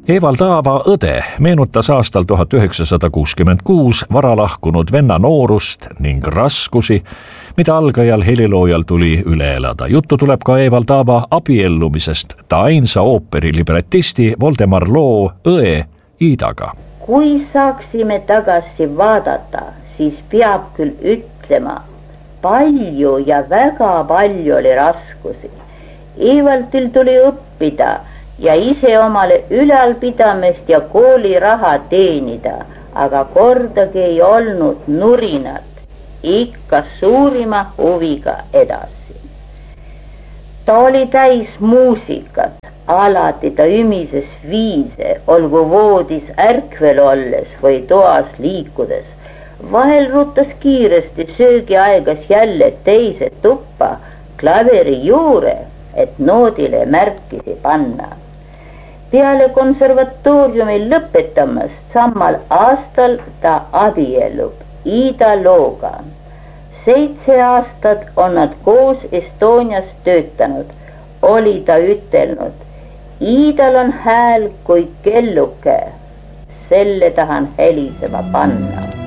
Evald Aava õde meenutas aastal 1966 varalahkunud venna noorust ning raskusi, mida algajal heliloojal tuli üle elada. Juttu tuleb ka Evald Aava abiellumisest ta ainsa ooperi libretisti Voldemar Loo õe Iidaga. Kui saaksime tagasi vaadata, siis peab küll ütlema, palju ja väga palju oli raskusi. Evaldil tuli õppida ja ise omale ülalpidamist ja kooliraha teenida, aga kordagi ei olnud nurinat, ikka suurima huviga edasi. Ta oli täis muusikat, alati ta ümises viise, olgu voodis ärkvel olles või toas liikudes. Vahel ruttas kiiresti söögiaigas jälle teise tuppa klaveri juure, et noodile märkisi panna. Peale konservatooriumi lõpetamast samal aastal ta abiellub Iida Looga. 7 aastat on nad koos Estonias töötanud, oli ta ütelnud. Iidal on hääl kui kelluke, selle tahan helisema panna.